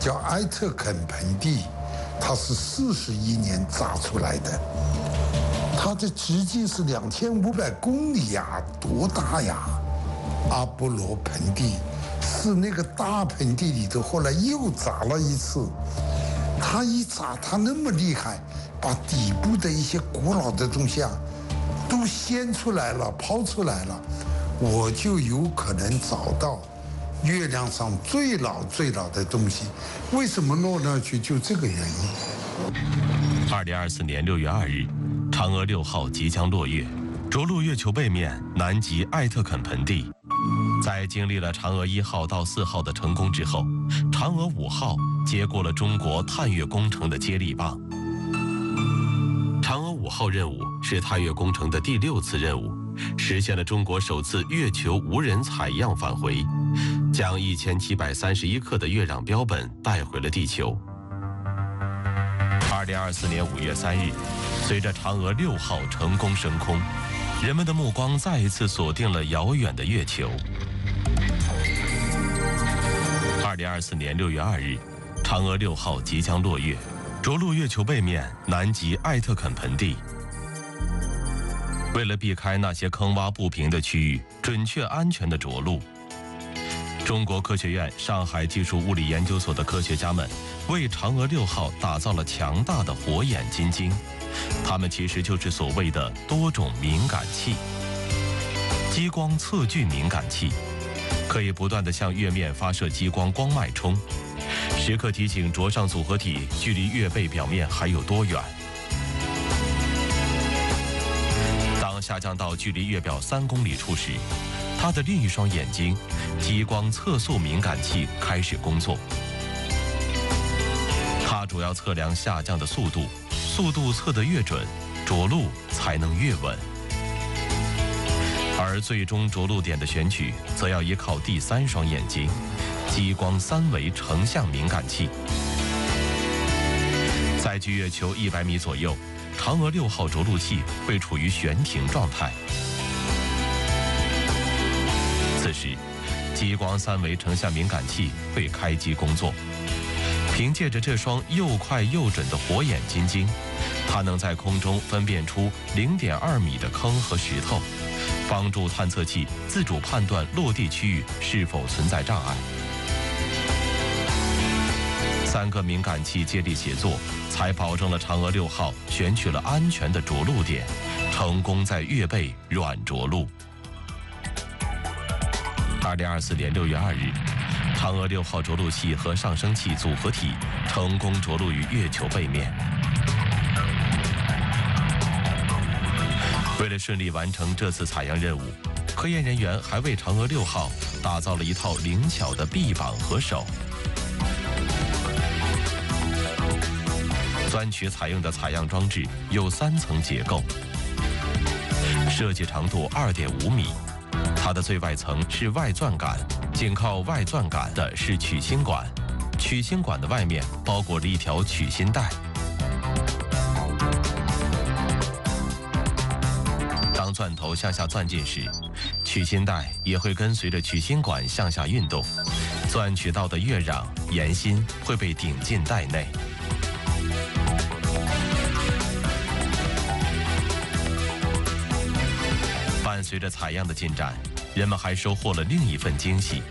叫埃特肯盆地，它是41年炸出来的，它的直径是2500公里呀，多大呀！阿波罗盆地是那个大盆地里头，后来又炸了一次。它一炸，它那么厉害，把底部的一些古老的东西啊，都掀出来了，抛出来了，我就有可能找到月亮上最老的东西。为什么落那去？就这个原因。 2024年6月2日，嫦娥6号即将落月，着陆月球背面南极艾特肯盆地。在经历了嫦娥1号到4号的成功之后，嫦娥5号接过了中国探月工程的接力棒。嫦娥5号任务是探月工程的第6次任务，实现了中国首次月球无人采样返回，将1731克的月壤标本带回了地球。2024年5月3日，随着嫦娥6号成功升空，人们的目光再一次锁定了遥远的月球。2024年6月2日，嫦娥6号即将落月，着陆月球背面南极艾特肯盆地。为了避开那些坑洼不平的区域，准确安全地着陆，中国科学院上海技术物理研究所的科学家们为嫦娥6号打造了强大的火眼金睛，它们其实就是所谓的多种敏感器。激光测距敏感器可以不断地向月面发射激光光脉冲，时刻提醒着上组合体距离月背表面还有多远。当下降到距离月表3公里处时，它的另一双眼睛激光测速敏感器开始工作。它主要测量下降的速度，速度测得越准，着陆才能越稳。而最终着陆点的选取，则要依靠第3双眼睛——激光3维成像敏感器。在距月球100米左右，嫦娥6号着陆器会处于悬停状态。此时，激光3维成像敏感器会开机工作。凭借着这双又快又准的火眼金睛，它能在空中分辨出0.2米的坑和石头，帮助探测器自主判断落地区域是否存在障碍。3个敏感器接力协作，才保证了嫦娥6号选取了安全的着陆点，成功在月背软着陆。2024年6月2日，嫦娥6号着陆器和上升器组合体成功着陆于月球背面。为了顺利完成这次采样任务，科研人员还为嫦娥6号打造了一套灵巧的臂膀和手。钻取采用的采样装置有3层结构，设计长度2.5米。它的最外层是外钻杆，紧靠外钻杆的是取芯管，取芯管的外面包裹着一条取芯带。当钻头向下钻进时，取芯带也会跟随着取芯管向下运动，钻取到的月壤、岩芯会被顶进袋内。伴随着采样的进展，人们还收获了另一份惊喜。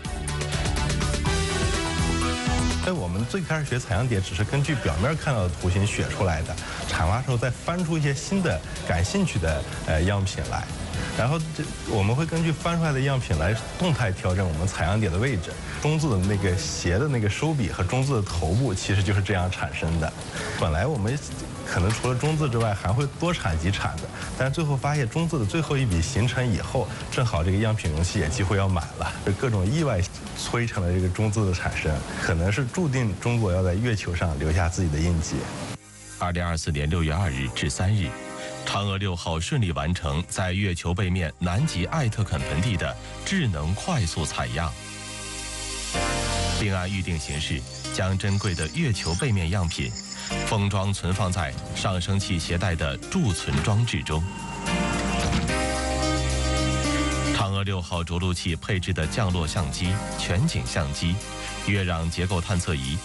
我们最开始学采样点只是根据表面看到的图形选出来的，产发时候再翻出一些新的感兴趣的样品来，然后我们会根据翻出来的样品来动态调整我们采样点的位置。中字的那个斜的那个收笔和中字的头部其实就是这样产生的。本来我们可能除了中字之外还会多产几产的，但是最后发现中字的最后一笔形成以后，正好这个样品容器也几乎要满了，各种意外催成了这个中字的产生，可能是注定中国要在月球上留下自己的印记。 2024年6月2日至3日，嫦娥6号顺利完成在月球背面南极艾特肯盆地的智能快速采样，并按预定形式将珍贵的月球背面样品封装存放在上升器携带的贮存装置中。嫦娥6号着陆器配置的降落相机、全景相机、月壤结构探测仪